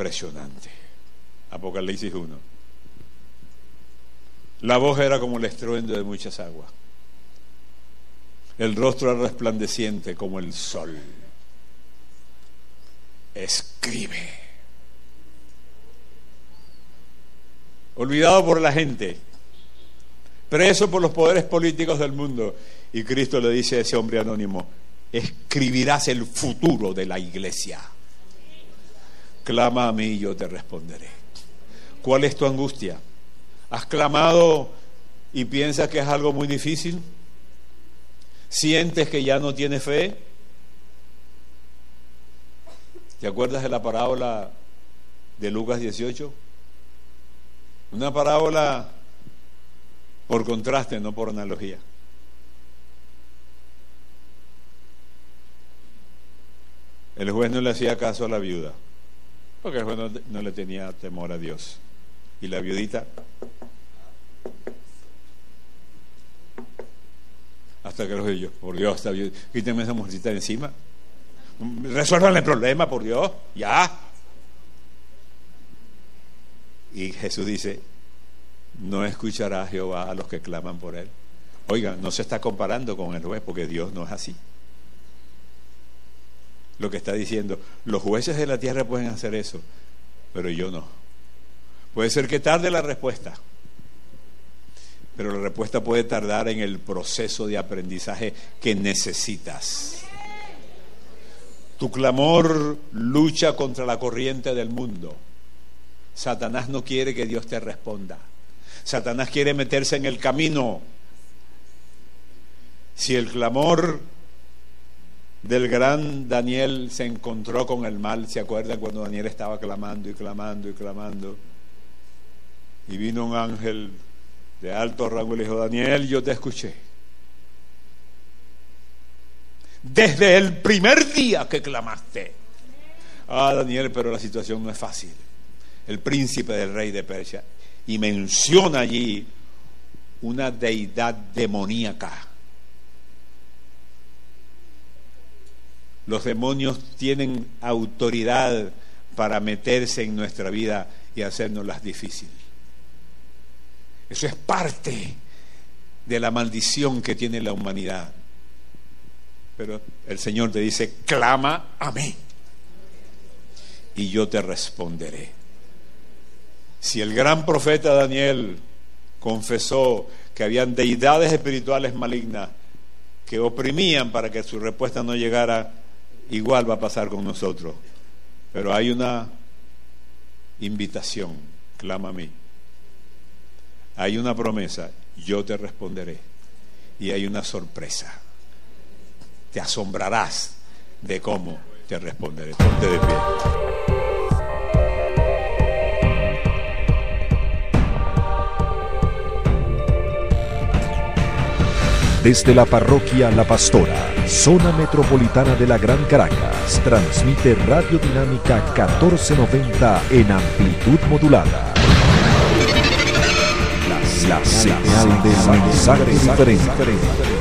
impresionante. Apocalipsis 1. La voz era como el estruendo de muchas aguas. El rostro era resplandeciente como el sol. Escribe. Olvidado por la gente, preso por los poderes políticos del mundo. Y Cristo le dice a ese hombre anónimo: escribirás el futuro de la iglesia. Clama a mí y yo te responderé. ¿Cuál es tu angustia? ¿Has clamado y piensas que es algo muy difícil? ¿Sientes que ya no tienes fe? ¿Te acuerdas de la parábola de Lucas 18? Una parábola por contraste, no por analogía. El juez no le hacía caso a la viuda, porque el juez no le tenía temor a Dios. Y la viudita, hasta que los ellos, por Dios, está bien, quítenme esa mujercita de encima, resuelvan el problema, por Dios, ya. Y Jesús dice: no escuchará Jehová a los que claman por él. Oiga, no se está comparando con el juez, porque Dios no es así. Lo que está diciendo: los jueces de la tierra pueden hacer eso, pero yo no. Puede ser que tarde la respuesta, pero la respuesta puede tardar en el proceso de aprendizaje que necesitas. Tu clamor lucha contra la corriente del mundo. Satanás no quiere que Dios te responda. Satanás quiere meterse en el camino. Si el clamor del gran Daniel se encontró con el mal, ¿se acuerdan cuando Daniel estaba clamando y clamando y clamando? Y vino un ángel de alto rango y le dijo: Daniel, yo te escuché. Desde el primer día que clamaste. Ah, Daniel, pero la situación no es fácil. El príncipe del rey de Persia. Y menciona allí una deidad demoníaca. Los demonios tienen autoridad para meterse en nuestra vida y hacérnoslas difícil. Eso es parte de la maldición que tiene la humanidad. Pero el Señor te dice: clama a mí y yo te responderé. Si el gran profeta Daniel confesó que habían deidades espirituales malignas que oprimían para que su respuesta no llegara, igual va a pasar con nosotros. Pero hay una invitación: clama a mí. Hay una promesa: yo te responderé. Y hay una sorpresa: te asombrarás de cómo te responderé. Ponte de pie. Desde la parroquia La Pastora, zona metropolitana de la Gran Caracas, transmite Radio Dinámica 1490 en amplitud modulada. La señal de mensaje diferente.